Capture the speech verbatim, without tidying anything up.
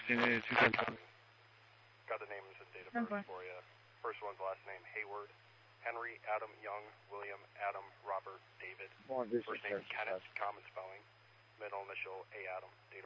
sixteen eighty two thousand. Got the names and date of birth for you. First one's last name Hayward. Henry, Adam, Young, William, Adam, Robert, David. First name Kenneth, common spelling. Middle initial A. Adam. Date of